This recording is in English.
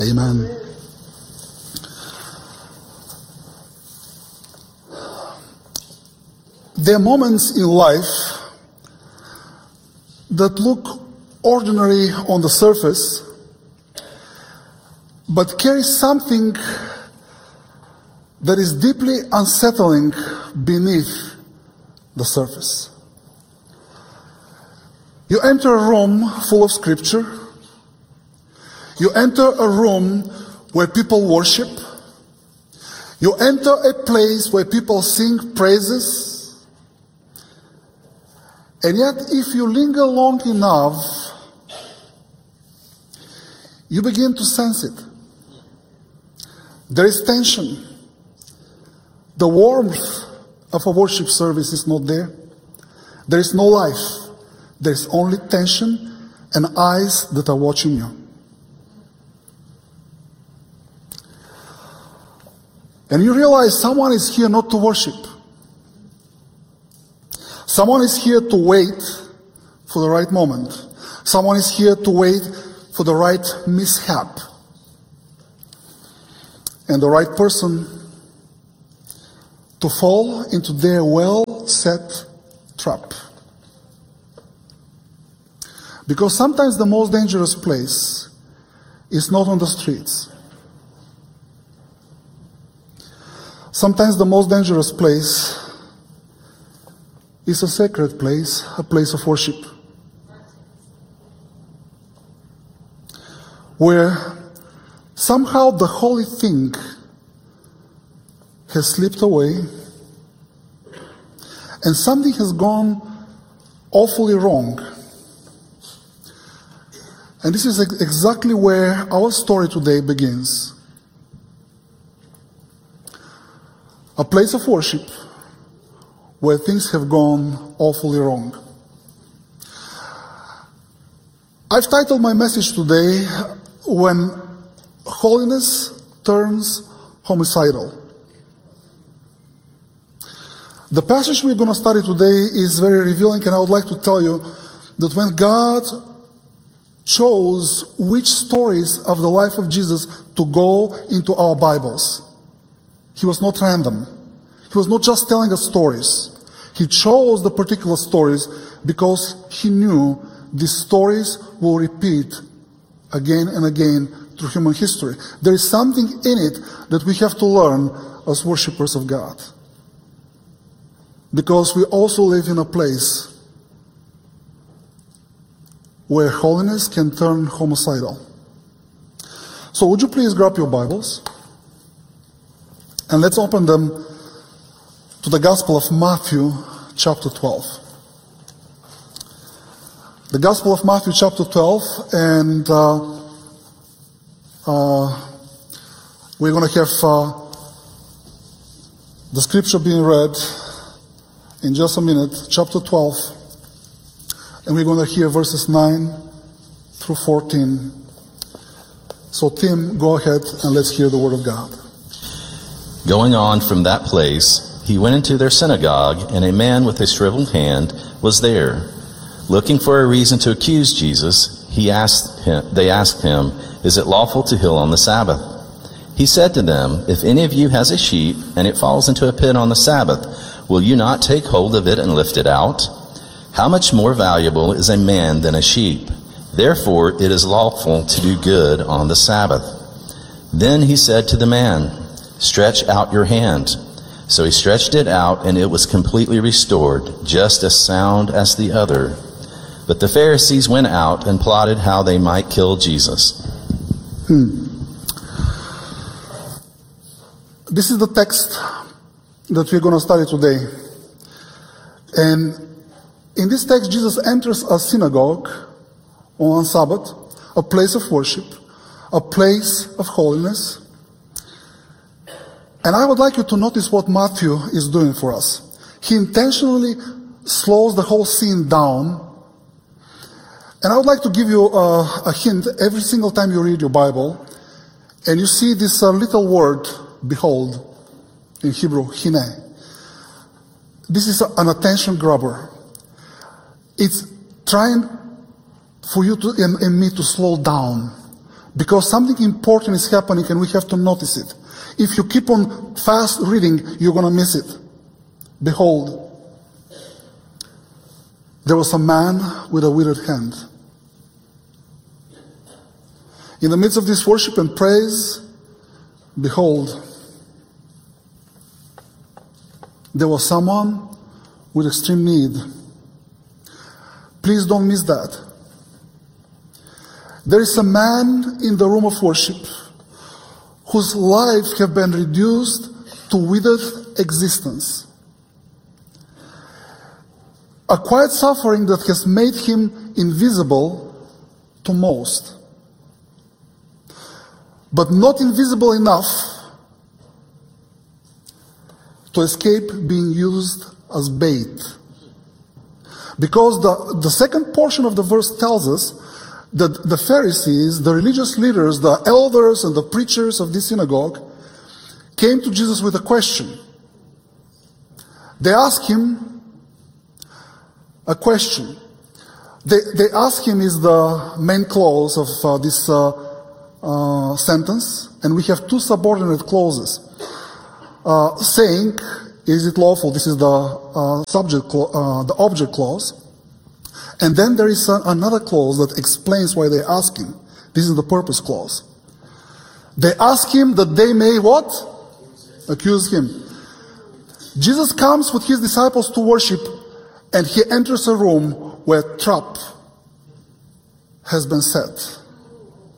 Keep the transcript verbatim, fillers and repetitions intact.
Amen. There are moments in life that look ordinary on the surface, but carry something that is deeply unsettling beneath the surface. You enter a room full of scripture. You enter a room where people worship. You enter a place where people sing praises. And yet, if you linger long enough, you begin to sense it. There is tension. The warmth of a worship service is not there. There is no life. There is only tension and eyes that are watching you. And you realize someone is here not to worship. Someone is here to wait for the right moment. Someone is here to wait for the right mishap. And the right person to fall into their well-set trap. Because sometimes the most dangerous place is not on the streets. Sometimes the most dangerous place is a sacred place, a place of worship, where somehow the holy thing has slipped away and something has gone awfully wrong. And this is exactly where our story today begins. A place of worship where things have gone awfully wrong. I've titled my message today, When Holiness Turns Homicidal. The passage we're going to study today is very revealing, and I would like to tell you that when God chose which stories of the life of Jesus to go into our Bibles, He was not random. He was not just telling us stories. He chose the particular stories because He knew these stories will repeat again and again through human history. There is something in it that we have to learn as worshippers of God. Because we also live in a place where holiness can turn homicidal. So would you please grab your Bibles and let's open them to the Gospel of Matthew chapter twelve. The Gospel of Matthew chapter twelve, and uh, uh, we're going to have uh, the scripture being read in just a minute, chapter twelve, and we're going to hear verses nine through fourteen. So Tim, go ahead and let's hear the word of God. Going on from that place, he went into their synagogue, and a man with a shriveled hand was there. Looking for a reason to accuse Jesus, he asked him, they asked him, "Is it lawful to heal on the Sabbath?" He said to them, "If any of you has a sheep, and it falls into a pit on the Sabbath, will you not take hold of it and lift it out? How much more valuable is a man than a sheep? Therefore it is lawful to do good on the Sabbath." Then he said to the man, "Stretch out your hand." So he stretched it out, and it was completely restored, just as sound as the other. But the Pharisees went out and plotted how they might kill Jesus. Hmm. This is the text that we're going to study today. And in this text, Jesus enters a synagogue on Sabbath, a place of worship, a place of holiness. And I would like you to notice what Matthew is doing for us. He intentionally slows the whole scene down. And I would like to give you a, a hint every single time you read your Bible, and you see this uh, little word, behold, in Hebrew, hine. This is an attention grabber. It's trying for you to, and, and me to slow down, Because something important is happening and we have to notice it. If you keep on fast reading, you're going to miss it. Behold, there was a man with a withered hand. In the midst of this worship and praise, behold, there was someone with extreme need. Please don't miss that. There is a man in the room of worship whose life have been reduced to withered existence. A quiet suffering that has made him invisible to most, but not invisible enough to escape being used as bait. Because the, the second portion of the verse tells us that the Pharisees, the religious leaders, the elders and the preachers of this synagogue came to Jesus with a question. They asked him a question. They, they asked him is the main clause of uh, this uh, uh, sentence, and we have two subordinate clauses. Uh, saying, is it lawful? This is the uh, subject, uh, the object clause. And then there is a, another clause that explains why they ask him. This is the purpose clause. They ask him that they may what? Accuse him. Jesus comes with his disciples to worship, and he enters a room where a trap has been set.